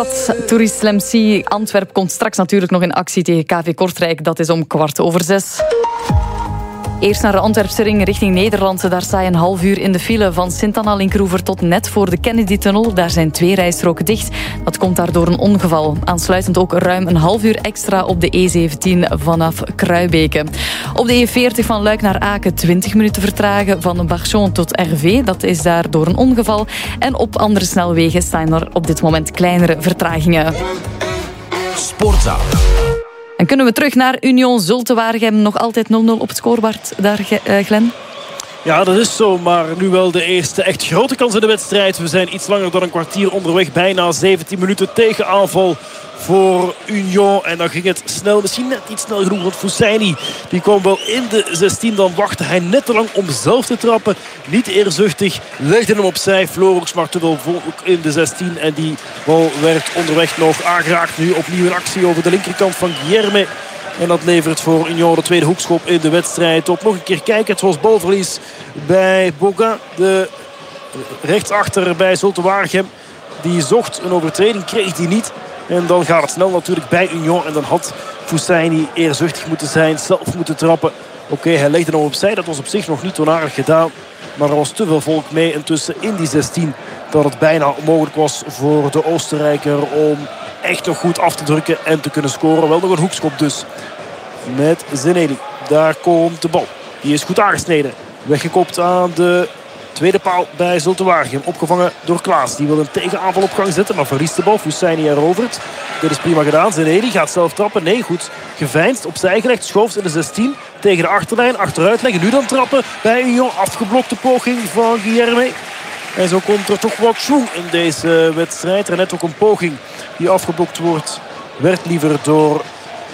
Tourist Lemcy Antwerp komt straks natuurlijk nog in actie tegen KV Kortrijk. Dat is om 6:15. Eerst naar de Antwerpse ring richting Nederland. Daar sta je een half uur in de file van Sint-Anna-Linkroever tot net voor de Kennedy-tunnel. Daar zijn 2 rijstroken dicht. Dat komt daardoor een ongeval. Aansluitend ook ruim een half uur extra op de E17 vanaf Kruibeke. Op de E40 van Luik naar Aken 20 minuten vertragen van Barchon tot RV. Dat is daar door een ongeval. En op andere snelwegen staan er op dit moment kleinere vertragingen. Sportza. En kunnen we terug naar Union Zulte-Waregem. Nog altijd 0-0 op het scorebord daar, Glenn? Ja, dat is zo. Maar nu wel de eerste echt grote kans in de wedstrijd. We zijn iets langer dan een kwartier onderweg. Bijna 17 minuten tegenaanval voor Union. En dan ging het snel. Misschien net iets snel genoeg. Want Foussaini die kwam wel in de 16. Dan wachtte hij net te lang om zelf te trappen. Niet eerzuchtig. Legde hem opzij. Florux maar te veel volk in de 16. En die bal werd onderweg nog aangeraakt. Nu opnieuw een actie over de linkerkant van Guilherme. En dat levert voor Union de tweede hoekschop in de wedstrijd op. Nog een keer kijken. Het was balverlies bij Boga. De rechtsachter bij Zulte-Waregem. Die zocht een overtreding. Kreeg die niet. En dan gaat het snel natuurlijk bij Union. En dan had Foussaini eerzuchtig moeten zijn. Zelf moeten trappen. Oké, hij legde hem opzij. Dat was op zich nog niet onaardig gedaan. Maar er was te veel volk mee intussen in die 16. Dat het bijna onmogelijk was voor de Oostenrijker om echt nog goed af te drukken en te kunnen scoren. Wel nog een hoekschop dus. Met Zeneli. Daar komt de bal. Die is goed aangesneden. Weggekopt aan de tweede paal bij Zulte-Waregem. Opgevangen door Klaas. Die wil een tegenaanval op gang zetten. Maar verliest de bal. Foussaini erovert. Dit is prima gedaan. Zeneli gaat zelf trappen. Nee, goed geveinsd. Opzij gelegd. Schoofs in de 16. Tegen de achterlijn. Achteruit leggen. Nu dan trappen bij Union. Afgeblokte poging van Guilherme. En zo komt er toch wat schwung in deze wedstrijd. Er net ook een poging die afgeblokt wordt. Werd liever door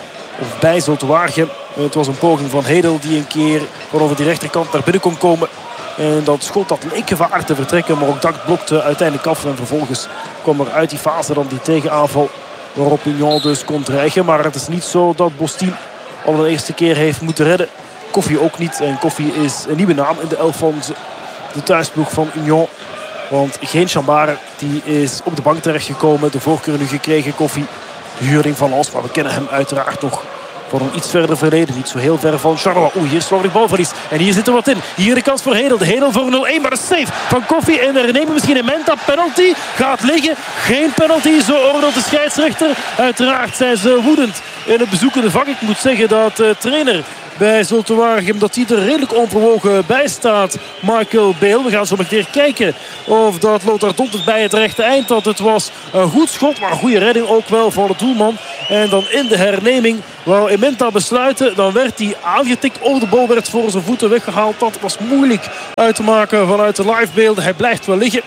of bij Zulte-Waregem. Het was een poging van Hedel die een keer vanaf de rechterkant naar binnen kon komen. En dat schot dat leek gevaar te vertrekken. Maar ook dat blokte uiteindelijk af. En vervolgens kwam er uit die fase dan die tegenaanval. Waarop Union dus kon dreigen. Maar het is niet zo dat Bostin al de eerste keer heeft moeten redden. Koffie ook niet. En Koffie is een nieuwe naam in de elf van de thuisploeg van Union. Want geen Chambare die is op de bank terechtgekomen. De voorkeur nu gekregen. Koffie, huurling van Lens. Maar we kennen hem uiteraard nog van een iets verder verleden. Niet zo heel ver van Charleroi. Oeh, hier is slordig balverlies. En hier zit er wat in. Hier de kans voor Hedel. De Hedel voor 0-1. Maar de save van Koffie. En er nemen misschien een Menta. Penalty gaat liggen. Geen penalty. Zo oordeelt de scheidsrechter. Uiteraard zijn ze woedend in het bezoekende vak. Ik moet zeggen dat de trainer bij Zulte-Waregem dat hij er redelijk onverwogen bij staat. Michael Bale. We gaan zo meteen kijken of dat Lothar Dont bij het rechte eind had. Het was een goed schot, maar een goede redding ook wel van de doelman. En dan in de herneming wou Ementa besluiten. Dan werd hij aangetikt. Over de bal werd voor zijn voeten weggehaald. Dat was moeilijk uit te maken vanuit de livebeelden. Hij blijft wel liggen.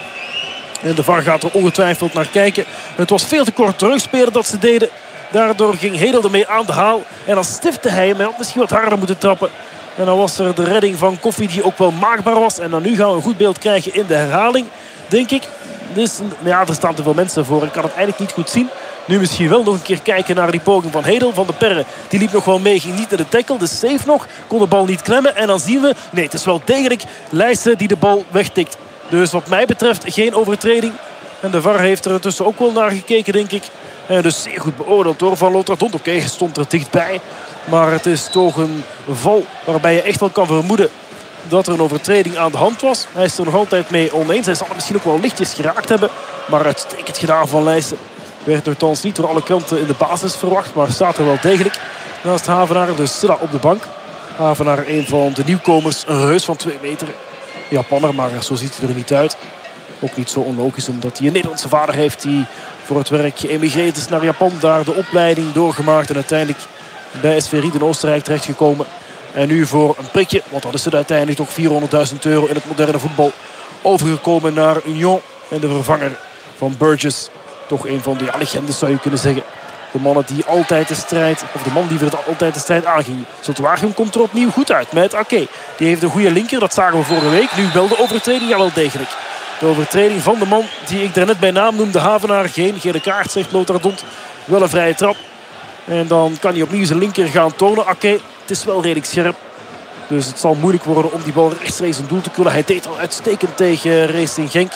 En de VAR gaat er ongetwijfeld naar kijken. Het was veel te kort terugspelen dat ze deden. Daardoor ging Hedel ermee aan de haal. En dan stifte hij hem. Hij had misschien wat harder moeten trappen. En dan was er de redding van Koffie die ook wel maakbaar was. En dan nu gaan we een goed beeld krijgen in de herhaling. Denk ik. Dus, ja, er staan te veel mensen voor. Ik kan het eigenlijk niet goed zien. Nu misschien wel nog een keer kijken naar die poging van Hedel. Van de Perre. Die liep nog wel mee. Ging niet naar de tackle. De save nog. Kon de bal niet klemmen. En dan zien we. Nee, het is wel degelijk Leijsen die de bal wegtikt. Dus wat mij betreft geen overtreding. En de VAR heeft er intussen ook wel naar gekeken, denk ik. Dus zeer goed beoordeeld door Van Lothar Dont. Oké, hij stond er dichtbij. Maar het is toch een val waarbij je echt wel kan vermoeden dat er een overtreding aan de hand was. Hij is er nog altijd mee oneens. Hij zal het misschien ook wel lichtjes geraakt hebben. Maar uitstekend gedaan van Leijsen. Werd nogthans niet door alle kanten in de basis verwacht. Maar staat er wel degelijk naast Havenaar. Dus Silla op de bank. Havenaar, een van de nieuwkomers. Een reus van 2 meter. Japanner, maar zo ziet hij er niet uit. Ook niet zo onlogisch, omdat hij een Nederlandse vader heeft die voor het werk geëmigreerd is naar Japan. Daar de opleiding doorgemaakt en uiteindelijk bij SV Ried in Oostenrijk terechtgekomen. En nu voor een prikje, want dat is het uiteindelijk toch €400.000 in het moderne voetbal. Overgekomen naar Union. En de vervanger van Burgess. Toch een van de legendes zou je kunnen zeggen. De mannen die altijd de strijd, of de man die voor altijd de strijd aanging. Zulte-Waregem komt er opnieuw goed uit met Ake. Die heeft een goede linker, dat zagen we vorige week. Nu wel de overtreding, ja wel degelijk. De overtreding van de man die ik daarnet bij naam noemde, Havenaar. Geen gele kaart, zegt Lothar Dont. Wel een vrije trap. En dan kan hij opnieuw zijn linker gaan tonen. Ake, het is wel redelijk scherp. Dus het zal moeilijk worden om die bal rechtstreeks in doel te kunnen. Hij deed al uitstekend tegen Racing Genk.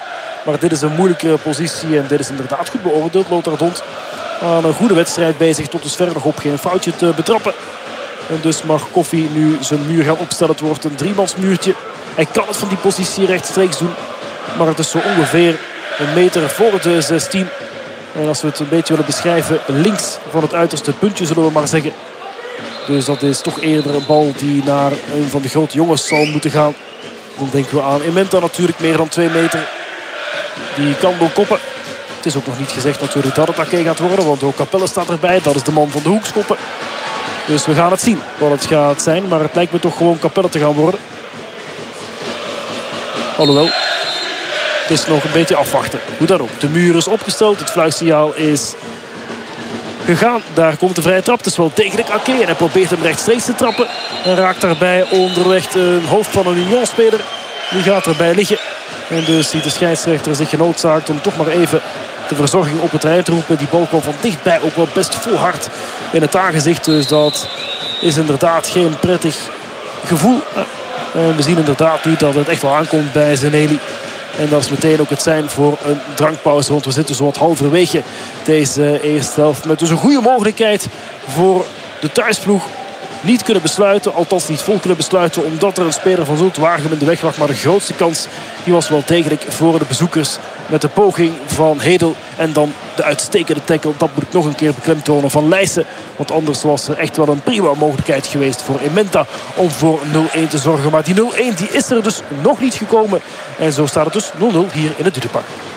Maar dit is een moeilijke positie. En dit is inderdaad goed beoordeeld. Lothar Dont aan een goede wedstrijd bezig. Tot dusver nog op geen foutje te betrappen. En dus mag Koffie nu zijn muur gaan opstellen. Het wordt een driemansmuurtje. Hij kan het van die positie rechtstreeks doen. Maar het is zo ongeveer een meter voor de 16. En als we het een beetje willen beschrijven, links van het uiterste puntje zullen we maar zeggen. Dus dat is toch eerder een bal die naar een van de grote jongens zal moeten gaan. Dan denken we aan Imenta natuurlijk, meer dan 2 meter. Die kan wel koppen. Het is ook nog niet gezegd natuurlijk dat het Ake gaat worden. Want ook Capelle staat erbij. Dat is de man van de hoekskoppen. Dus we gaan het zien wat het gaat zijn. Maar het lijkt me toch gewoon Capelle te gaan worden. Alhoewel, het is nog een beetje afwachten. Hoe dan ook. De muur is opgesteld. Het fluitsignaal is gegaan. Daar komt de vrije trap. Het is wel degelijk Ake. En hij probeert hem rechtstreeks te trappen. En raakt daarbij onderweg een hoofd van een Union-speler. Die gaat erbij liggen. En dus ziet de scheidsrechter zich genoodzaakt om toch maar even de verzorging op het terrein te roepen. Die bal kwam van dichtbij ook wel best volhard in het aangezicht. Dus dat is inderdaad geen prettig gevoel. En we zien inderdaad nu dat het echt wel aankomt bij Zeneli. En dat is meteen ook het zijn voor een drankpauze. Want we zitten zo wat halverwege deze eerste helft. Met dus een goede mogelijkheid voor de thuisploeg. Niet kunnen besluiten, althans niet vol kunnen besluiten, omdat er een speler van Zulte Waregem in de weg lag. Maar de grootste kans die was wel degelijk voor de bezoekers. Met de poging van Hedel en dan de uitstekende tackle. Dat moet ik nog een keer beklemtonen van Leijsen. Want anders was er echt wel een prima mogelijkheid geweest voor Imenta om voor 0-1 te zorgen. Maar die 0-1 die is er dus nog niet gekomen. En zo staat het dus 0-0 hier in het Dudepark.